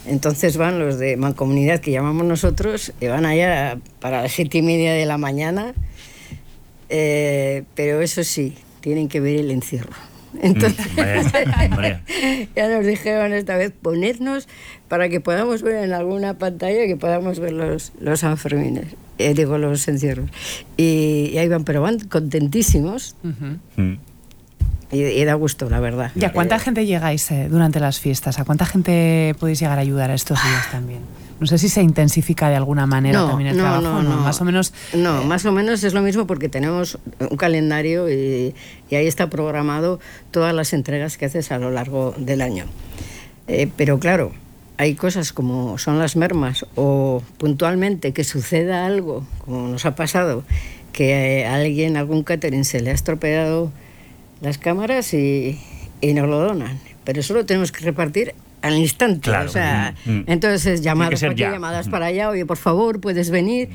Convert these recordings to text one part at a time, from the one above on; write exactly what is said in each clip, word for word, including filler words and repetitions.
Entonces van los de Mancomunidad, que llamamos nosotros, y van allá para las siete y media de la mañana, eh, pero eso sí, tienen que ver el encierro. Entonces, mm, vaya, vaya. Ya nos dijeron esta vez ponernos para que podamos ver en alguna pantalla, que podamos ver los, los Sanfermines, eh, digo, los encierros. Y, y ahí van, pero van contentísimos. Uh-huh. Mm. Y, y da gusto, la verdad. ¿Y a cuánta eh, gente llegáis eh, durante las fiestas? ¿A cuánta gente podéis llegar a ayudar a estos días también? No sé si se intensifica de alguna manera no, también el no, trabajo. No, no, no, más o menos. No, eh, más o menos es lo mismo porque tenemos un calendario y, y ahí está programado todas las entregas que haces a lo largo del año. Eh, pero claro, hay cosas como son las mermas o puntualmente que suceda algo, como nos ha pasado, que a alguien, algún catering se le ha estropeado las cámaras y, y nos lo donan, pero eso lo tenemos que repartir al instante, claro. O sea, mm, mm. entonces llamadas para aquí, llamadas para allá, oye, por favor, puedes venir.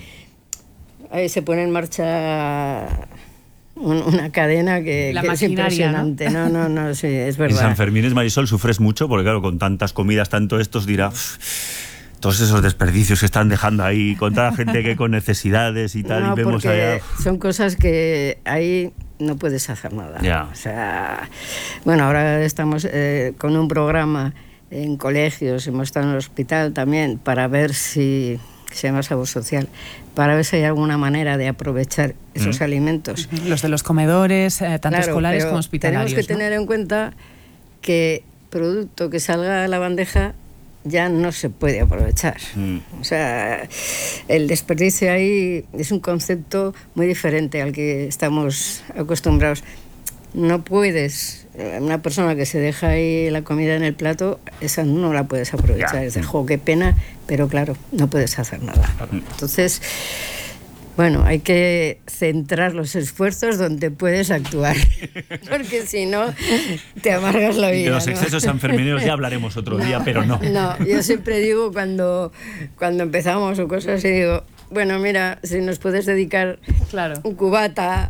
Ahí se pone en marcha un, una cadena que, que es impresionante. ¿no? no, no, no, sí, es verdad. En Sanfermines, Marisol, sufres mucho porque claro, con tantas comidas, tanto estos dirá todos esos desperdicios que están dejando ahí, con toda la gente que con necesidades y tal, no, y vemos allá. Son cosas que ahí no puedes hacer nada. Ya. O sea, bueno, ahora estamos eh, con un programa en colegios, hemos estado en el hospital también para ver si, se llama Sabor Social, para ver si hay alguna manera de aprovechar esos mm. alimentos. Los de los comedores, eh, tanto claro, escolares como hospitalarios. Tenemos que ¿no? tener en cuenta que producto que salga a la bandeja ya no se puede aprovechar. Mm. O sea, el desperdicio ahí es un concepto muy diferente al que estamos acostumbrados. No puedes, una persona que se deja ahí la comida en el plato, esa no la puedes aprovechar. Es de, jo, qué pena, pero claro, no puedes hacer nada. Entonces, bueno, hay que centrar los esfuerzos donde puedes actuar, porque si no, te amargas la vida. De los excesos ¿no? sanfermineros ya hablaremos otro no, día, pero no. No, yo siempre digo cuando, cuando empezamos o cosas así, digo, bueno, mira, si nos puedes dedicar claro. un cubata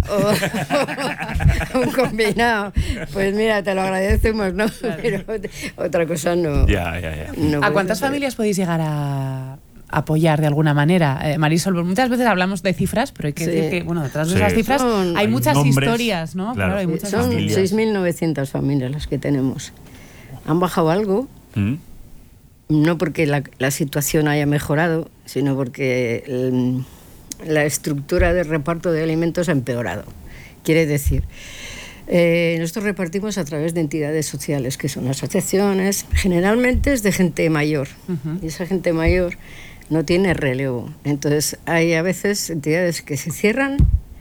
o un combinado, pues mira, te lo agradecemos, ¿no? Claro. Pero otra cosa no. Ya, ya, ya. No ¿A cuántas hacer. familias podéis llegar a apoyar de alguna manera? Eh, Marisol, muchas veces hablamos de cifras, pero hay que sí. decir que, bueno, detrás de sí. esas cifras son, hay muchas nombres, historias, ¿no? Claro, claro hay muchas son familias. seis mil novecientas familias las que tenemos. Han bajado algo. ¿Mm? No porque la, la situación haya mejorado, sino porque el, la estructura de reparto de alimentos ha empeorado. Quiere decir, eh, nosotros repartimos a través de entidades sociales, que son asociaciones, generalmente es de gente mayor, uh-huh. y esa gente mayor no tiene relevo. Entonces hay a veces entidades que se cierran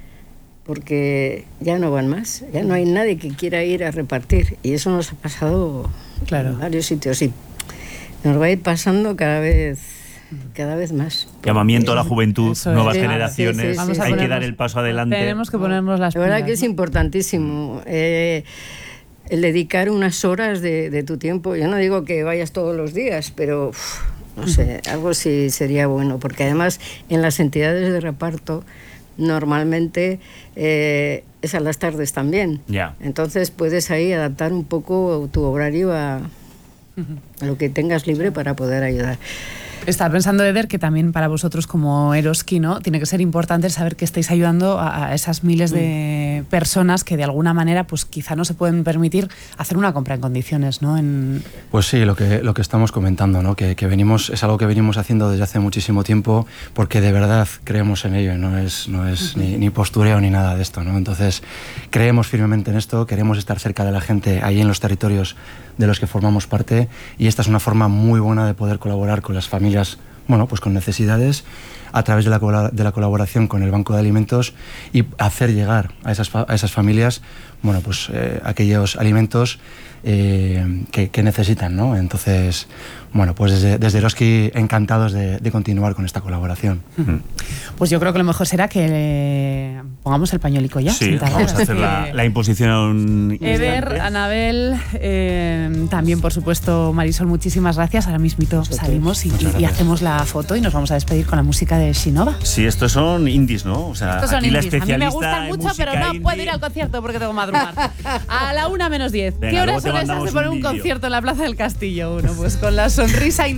porque ya no van más, ya no hay nadie que quiera ir a repartir, y eso nos ha pasado claro. en varios sitios, y nos va a ir pasando cada vez cada vez más. Llamamiento a la juventud, Eso nuevas es. generaciones, Sí, sí, sí, hay sí. que dar el paso adelante. Tenemos que ponernos las La verdad pilas, que es ¿no? importantísimo eh, el dedicar unas horas de, de tu tiempo. Yo no digo que vayas todos los días, pero uf, no sé, algo sí sería bueno, porque además en las entidades de reparto normalmente eh, es a las tardes también. Yeah. Entonces puedes ahí adaptar un poco tu horario a, a lo que tengas libre para poder ayudar. Estaba pensando, Eder, que también para vosotros como Eroski, ¿no? Tiene que ser importante saber que estáis ayudando a, a esas miles de mm. personas que de alguna manera pues quizá no se pueden permitir hacer una compra en condiciones, ¿no? En... Pues sí, lo que, lo que estamos comentando, ¿no? Que, que venimos, es algo que venimos haciendo desde hace muchísimo tiempo porque de verdad creemos en ello, no es, no es uh-huh. ni, ni postureo ni nada de esto, ¿no? Entonces creemos firmemente en esto, queremos estar cerca de la gente ahí en los territorios de los que formamos parte, y esta es una forma muy buena de poder colaborar con las familias, bueno, pues con necesidades, a través de la, de la colaboración con el Banco de Alimentos, y hacer llegar a esas, a esas familias, bueno, pues eh, aquellos alimentos eh, que, que necesitan, ¿no? Entonces, bueno, pues desde, desde Eroski encantados de, de continuar con esta colaboración. Uh-huh. Pues yo creo que lo mejor será que le pongamos el pañuelico ya. Sí, vamos a hacer la, la imposición. Eder, Anabel, eh, también por supuesto Marisol, muchísimas gracias. Ahora mismito salimos y, y, y hacemos la foto y nos vamos a despedir con la música de Shinova. Sí, estos son indies, ¿no? O sea, estos son aquí indies. la especialista. A mí me gustan mucho, pero no indie. Puedo ir al concierto porque tengo que madrugar. A la una menos diez. ¿Qué horas son esas de poner un vídeo. concierto en la Plaza del Castillo? Uno, pues con la sonrisa